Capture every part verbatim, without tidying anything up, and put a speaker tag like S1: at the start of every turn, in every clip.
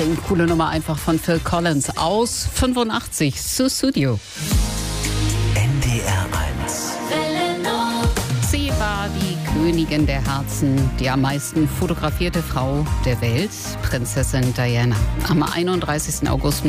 S1: Extrem coole Nummer einfach von Phil Collins aus fünfundachtzig, Sussudio.
S2: N D R eins.
S1: Sie war die Königin der Herzen, die am meisten fotografierte Frau der Welt, Prinzessin Diana. Am einunddreißigsten August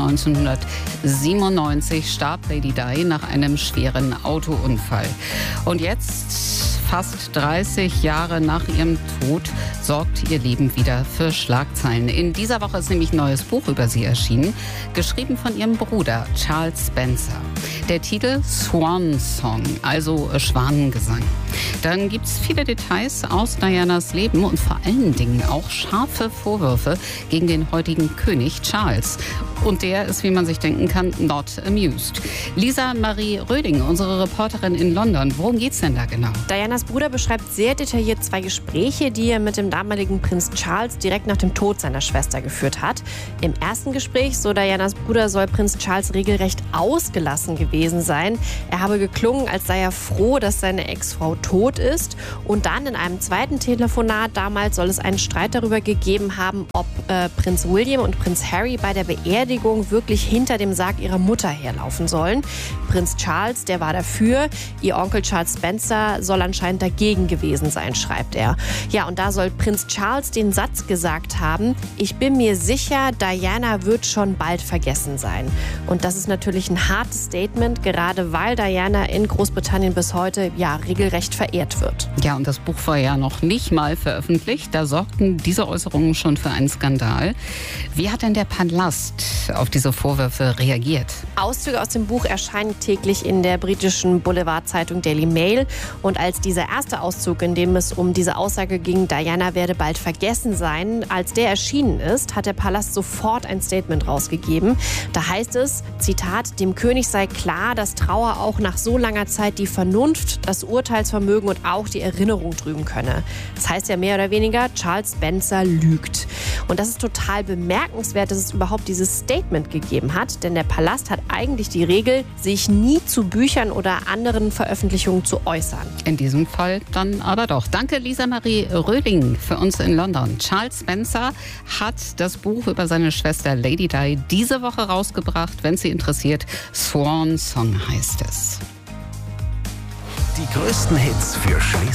S1: neunzehnhundertsiebenundneunzig starb Lady Di nach einem schweren Autounfall. Und jetzt, fast dreißig Jahre nach ihrem Tod, sorgt ihr Leben wieder für Schlagzeilen. In dieser Woche ist nämlich ein neues Buch über sie erschienen, geschrieben von ihrem Bruder Charles Spencer. Der Titel Swan Song, also Schwanengesang. Dann gibt es viele Details aus Dianas Leben und vor allen Dingen auch scharfe Vorwürfe gegen den heutigen König Charles. Und der ist, wie man sich denken kann, not amused. Lisa Marie Röding, unsere Reporterin in London, worum geht's denn da genau?
S3: Dianas Bruder beschreibt sehr detailliert zwei Gespräche, die er mit dem damaligen Prinz Charles direkt nach dem Tod seiner Schwester geführt hat. Im ersten Gespräch, so Dianas Bruder, soll Prinz Charles regelrecht ausgelassen gewesen sein. Er habe geklungen, als sei er froh, dass seine Ex-Frau tot ist. Und dann in einem zweiten Telefonat damals soll es einen Streit darüber gegeben haben, ob äh, Prinz William und Prinz Harry bei der Beerdigung wirklich hinter dem Sarg ihrer Mutter herlaufen sollen. Prinz Charles, der war dafür. Ihr Onkel Charles Spencer soll anscheinend dagegen gewesen sein, schreibt er. Ja, und da soll Prinz Charles den Satz gesagt haben: Ich bin mir sicher, Diana wird schon bald vergessen sein. Und das ist natürlich ein hartes Statement, gerade weil Diana in Großbritannien bis heute ja regelrecht verehrt wird.
S1: Ja, und das Buch war ja noch nicht mal veröffentlicht. Da sorgten diese Äußerungen schon für einen Skandal. Wie hat denn der Palast auf diese Vorwürfe reagiert?
S3: Auszüge aus dem Buch erscheinen täglich in der britischen Boulevardzeitung Daily Mail. Und als dieser erste Auszug, in dem es um diese Aussage ging, Diana werde bald vergessen sein, als der erschienen ist, hat der Palast sofort ein Statement rausgegeben. Da heißt es, Zitat, dem König sei klar, dass Trauer auch nach so langer Zeit die Vernunft, das Urteilsvermögen und auch die Erinnerung trüben könne. Das heißt ja mehr oder weniger, Charles Spencer lügt. Und das ist total bemerkenswert, dass es überhaupt dieses Statement gegeben hat, denn der Palast hat eigentlich die Regel, sich nie zu Büchern oder anderen Veröffentlichungen zu äußern.
S1: In diesem Fall dann aber doch. Danke, Lisa Marie Röding, für uns in London. Charles Spencer hat das Buch über seine Schwester Lady Di diese Woche rausgebracht. Wenn Sie interessiert, Swan Song heißt es.
S2: Die größten Hits für Schleswig